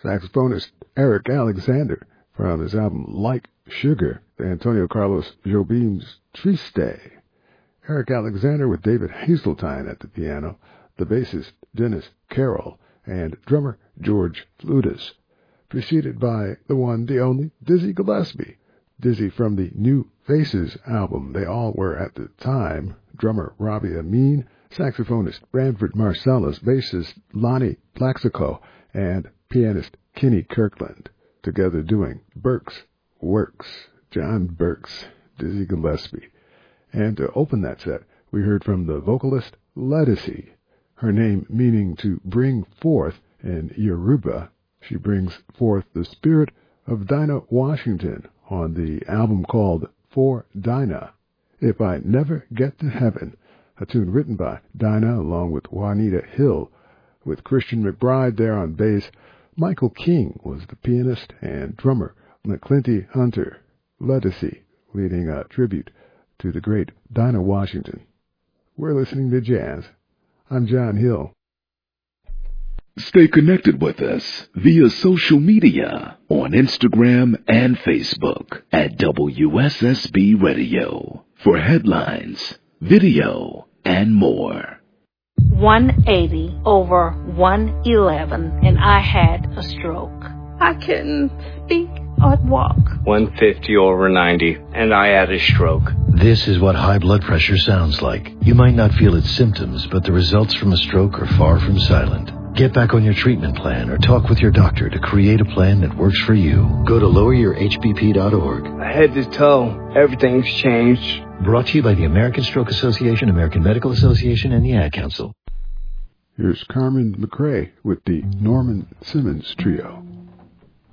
saxophonist Eric Alexander from his album Like Sugar, the Antonio Carlos Jobim's Triste. Eric Alexander with David Hazeltine at the piano, the bassist Dennis Carroll, and drummer George Flutis, preceded by the one, the only, Dizzy Gillespie. Dizzy from the New Faces album, They All Were at the Time, drummer Robbie Amin, saxophonist Branford Marsalis, bassist Lonnie Plaxico, and pianist Kenny Kirkland, together doing Burke's Works, John Burke's Dizzy Gillespie. And to open that set, we heard from the vocalist Ledisi, her name meaning to bring forth in Yoruba. She brings forth the spirit of Dinah Washington on the album called For Dinah, If I Never Get to Heaven, a tune written by Dinah along with Juanita Hill, with Christian McBride there on bass. Michael King was the pianist and drummer, McClinty Hunter, Ledisi leading a tribute to the great Dinah Washington. We're listening to jazz. I'm John Hill. Stay connected with us via social media on Instagram and Facebook at WSSB Radio for headlines, video, and more. 180 over 111, and I had a stroke. I couldn't speak or walk. 150 over 90, and I had a stroke. This is what high blood pressure sounds like. You might not feel its symptoms, but the results from a stroke are far from silent. Get back on your treatment plan or talk with your doctor to create a plan that works for you. Go to loweryourhbp.org. Head to toe, everything's changed. Brought to you by the American Stroke Association, American Medical Association, and the Ad Council. Here's Carmen McRae with the Norman Simmons Trio.